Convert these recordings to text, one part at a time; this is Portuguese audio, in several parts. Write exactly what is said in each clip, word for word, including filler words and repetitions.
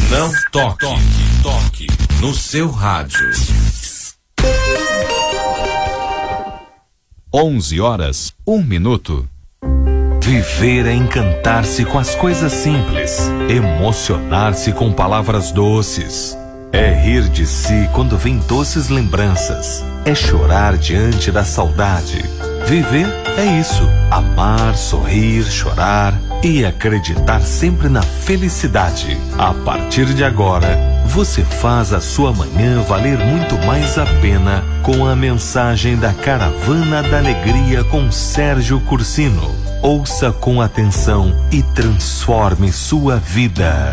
Não toque, toque no seu rádio. onze horas, um minuto. Viver é encantar-se com as coisas simples, emocionar-se com palavras doces. É rir de si quando vem doces lembranças. É chorar diante da saudade. Viver é isso: amar, sorrir, chorar e acreditar sempre na felicidade. A partir de agora, você faz a sua manhã valer muito mais a pena com a mensagem da Caravana da Alegria com Sérgio Cursino. Ouça com atenção e transforme sua vida.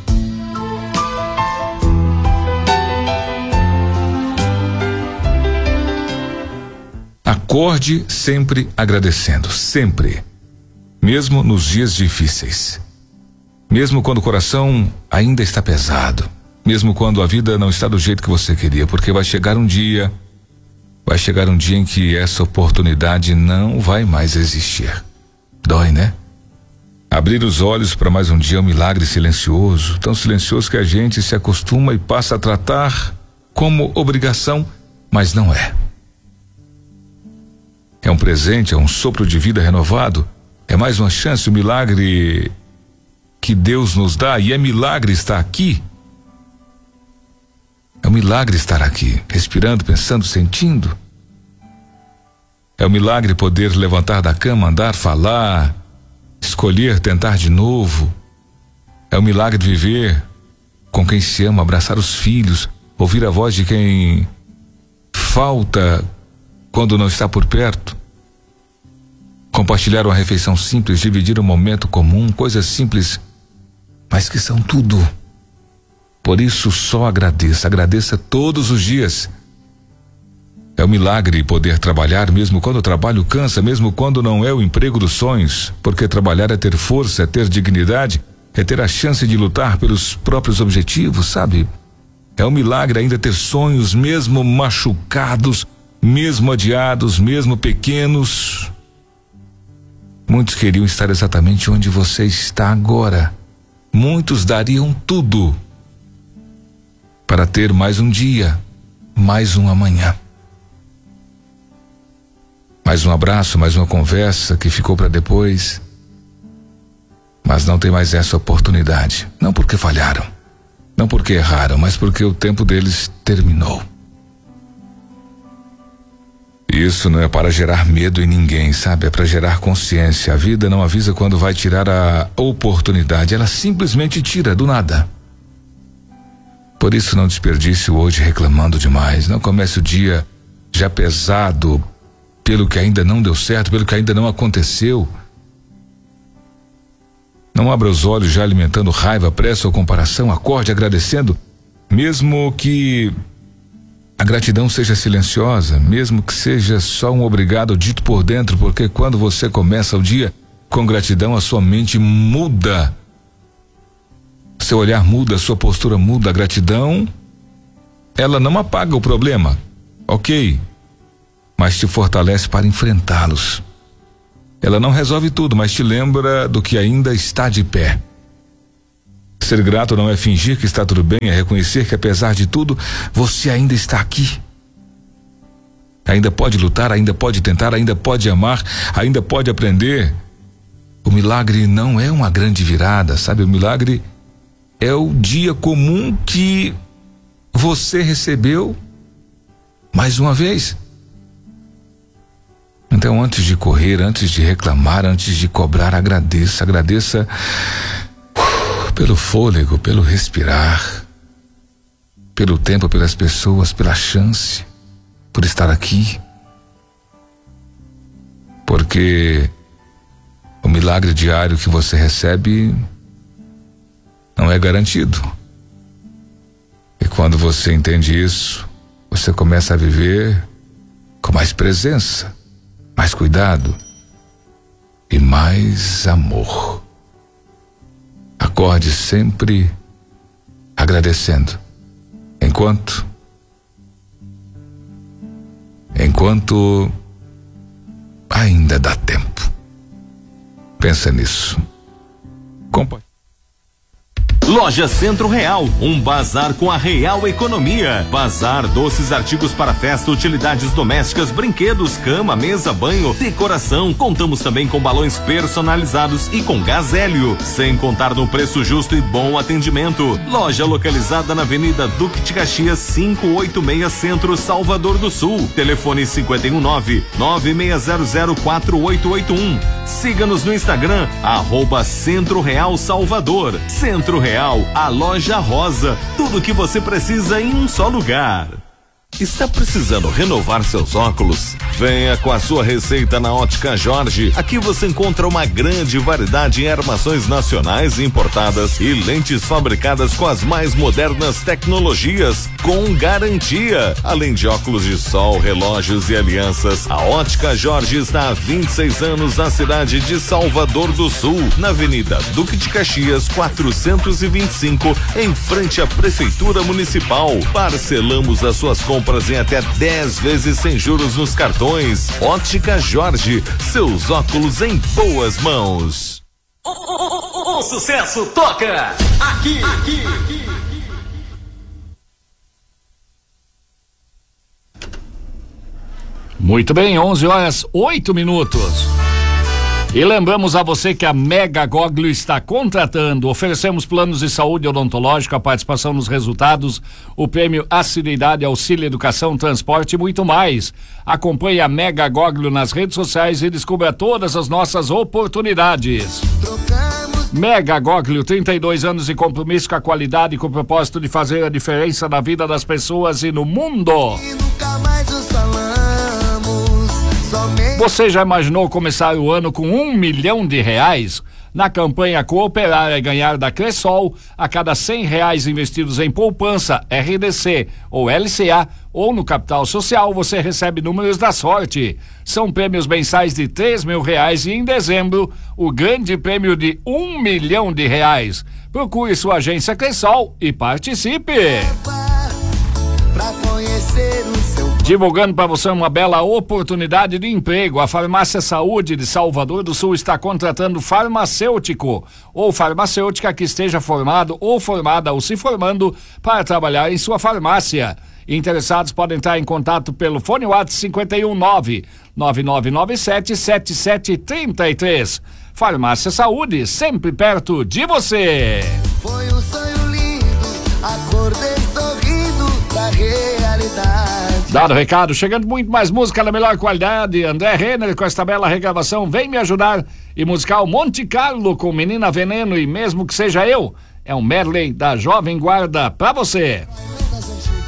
Acorde sempre agradecendo, sempre. Mesmo nos dias difíceis. Mesmo quando o coração ainda está pesado. Mesmo quando a vida não está do jeito que você queria. Porque vai chegar um dia, vai chegar um dia em que essa oportunidade não vai mais existir. Dói, né? Abrir os olhos para mais um dia é um milagre silencioso. Tão silencioso que a gente se acostuma e passa a tratar como obrigação, mas não é. É um presente, é um sopro de vida renovado. É mais uma chance, um milagre que Deus nos dá. E é milagre estar aqui. É um milagre estar aqui, respirando, pensando, sentindo. É um milagre poder levantar da cama, andar, falar, escolher, tentar de novo. É um milagre viver com quem se ama, abraçar os filhos, ouvir a voz de quem falta quando não está por perto. Compartilhar uma refeição simples, dividir um momento comum, coisas simples, mas que são tudo. Por isso só agradeça, agradeça todos os dias. É um milagre poder trabalhar mesmo quando o trabalho cansa, mesmo quando não é o emprego dos sonhos, porque trabalhar é ter força, é ter dignidade, é ter a chance de lutar pelos próprios objetivos, sabe? É um milagre ainda ter sonhos, mesmo machucados, mesmo adiados, mesmo pequenos. Muitos queriam estar exatamente onde você está agora. Muitos dariam tudo para ter mais um dia, mais um amanhã. Mais um abraço, mais uma conversa que ficou para depois. Mas não tem mais essa oportunidade. Não porque falharam, não porque erraram, mas porque o tempo deles terminou. Isso não é para gerar medo em ninguém, sabe? É para gerar consciência. A vida não avisa quando vai tirar a oportunidade. Ela simplesmente tira do nada. Por isso não desperdice o hoje reclamando demais. Não comece o dia já pesado pelo que ainda não deu certo, pelo que ainda não aconteceu. Não abra os olhos já alimentando raiva, pressa ou comparação. Acorde agradecendo, mesmo que a gratidão seja silenciosa, mesmo que seja só um obrigado dito por dentro, porque quando você começa o dia com gratidão, a sua mente muda. Seu olhar muda, sua postura muda. A gratidão, ela não apaga o problema, ok? Mas te fortalece para enfrentá-los. Ela não resolve tudo, mas te lembra do que ainda está de pé. Ser grato não é fingir que está tudo bem, é reconhecer que apesar de tudo, você ainda está aqui. Ainda pode lutar, ainda pode tentar, ainda pode amar, ainda pode aprender. O milagre não é uma grande virada, sabe? O milagre é o dia comum que você recebeu mais uma vez. Então, antes de correr, antes de reclamar, antes de cobrar, agradeça, agradeça pelo fôlego, pelo respirar, pelo tempo, pelas pessoas, pela chance, por estar aqui. Porque o milagre diário que você recebe não é garantido. E quando você entende isso, você começa a viver com mais presença, mais cuidado e mais amor. Acorde sempre agradecendo. Enquanto Enquanto ainda dá tempo. Pensa nisso. Compa- Loja Centro Real, um bazar com a real economia. Bazar, doces, artigos para festa, utilidades domésticas, brinquedos, cama, mesa, banho, decoração. Contamos também com balões personalizados e com gás hélio, sem contar no preço justo e bom atendimento. Loja localizada na Avenida Duque de Caxias, quinhentos e oitenta e seis, Centro, Salvador do Sul. Telefone cinquenta e um nove, nove seis zero zero, quatro oito oito um. Siga-nos no Instagram, arroba Centro Real Salvador. Centro Real, a loja rosa. Tudo o que você precisa em um só lugar. Está precisando renovar seus óculos? Venha com a sua receita na Ótica Jorge. Aqui você encontra uma grande variedade em armações nacionais e importadas e lentes fabricadas com as mais modernas tecnologias, com garantia. Além de óculos de sol, relógios e alianças, a Ótica Jorge está há vinte e seis anos na cidade de Salvador do Sul, na Avenida Duque de Caxias, quatrocentos e vinte e cinco, em frente à Prefeitura Municipal. Parcelamos as suas compras em até dez vezes sem juros nos cartões. Ótica Jorge, seus óculos em boas mãos. O, o, o, o sucesso toca aqui, aqui, aqui. Muito bem, onze horas, oito minutos. E lembramos a você que a Mega Goglio está contratando. Oferecemos planos de saúde odontológica, a participação nos resultados, o prêmio Assiduidade, auxílio, educação, transporte e muito mais. Acompanhe a Mega Goglio nas redes sociais e descubra todas as nossas oportunidades. Mega Goglio, trinta e dois anos de compromisso com a qualidade e com o propósito de fazer a diferença na vida das pessoas e no mundo. E nunca mais nos falamos. Você já imaginou começar o ano com um milhão de reais? Na campanha Cooperar é Ganhar da Cressol, a cada cem reais investidos em poupança, R D C ou L C A ou no Capital Social, você recebe números da sorte. São prêmios mensais de três mil reais e em dezembro, o grande prêmio de um milhão de reais. Procure sua agência Cressol e participe. Pra conhecer o seu... Divulgando para você uma bela oportunidade de emprego. A Farmácia Saúde de Salvador do Sul está contratando farmacêutico ou farmacêutica que esteja formado ou formada ou se formando para trabalhar em sua farmácia. Interessados podem entrar em contato pelo fone WhatsApp cinquenta e um nove, nove nove nove sete, sete sete três três. Farmácia Saúde, sempre perto de você. Foi um sonho lindo, acordei sorrindo da realidade. Dado o recado, chegando muito mais música da melhor qualidade. André Renner com esta bela regravação, Vem Me Ajudar, e musical Monte Carlo com Menina Veneno e Mesmo Que Seja Eu. É um medley da Jovem Guarda pra você.